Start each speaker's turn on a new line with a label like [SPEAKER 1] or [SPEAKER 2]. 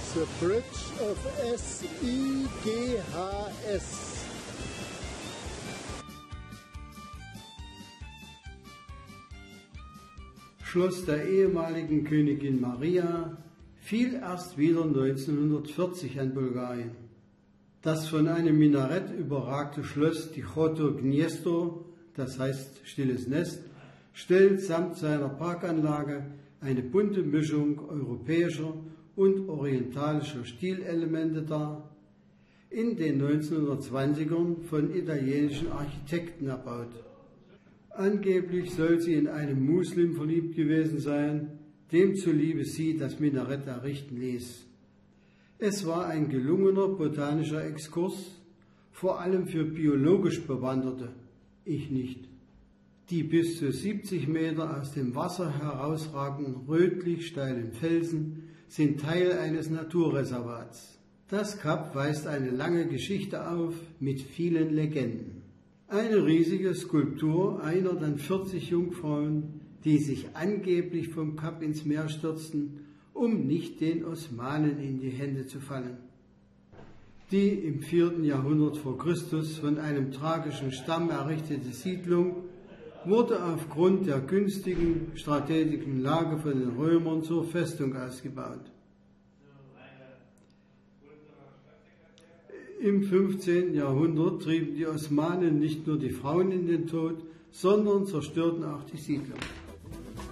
[SPEAKER 1] The Bridge of SIGHS.
[SPEAKER 2] Schloss der ehemaligen Königin Maria fiel erst wieder 1940 an Bulgarien. Das von einem Minarett überragte Schloss Tichoto Gnjesto, das heißt Stilles Nest, stellt samt seiner Parkanlage eine bunte Mischung europäischer und orientalischer Stilelemente dar, in den 1920ern von italienischen Architekten erbaut. Angeblich soll sie in einen Muslim verliebt gewesen sein, dem zuliebe sie das Minarett errichten ließ. Es war ein gelungener botanischer Exkurs, vor allem für biologisch Bewanderte, ich nicht. Die bis zu 70 Meter aus dem Wasser herausragenden rötlich steilen Felsen sind Teil eines Naturreservats. Das Kap weist eine lange Geschichte auf mit vielen Legenden. Eine riesige Skulptur einer der 40 Jungfrauen, die sich angeblich vom Kap ins Meer stürzten, um nicht den Osmanen in die Hände zu fallen. Die im 4. Jahrhundert vor Christus von einem thrakischen Stamm errichtete Siedlung wurde aufgrund der günstigen strategischen Lage von den Römern zur Festung ausgebaut. Im 15. Jahrhundert trieben die Osmanen nicht nur die Frauen in den Tod, sondern zerstörten auch die Siedlung.